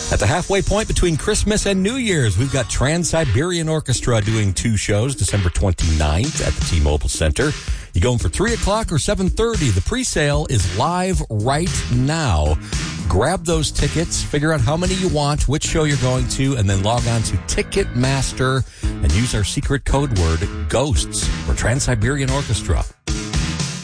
At the halfway point between Christmas and New Year's, we've got Trans-Siberian Orchestra doing 2 shows, December 29th at the T-Mobile Center. You going for 3 o'clock or 7:30? The pre-sale is live right now. Grab those tickets, figure out how many you want, which show you're going to, and then log on to Ticketmaster and use our secret code word, GHOSTS, for Trans-Siberian Orchestra.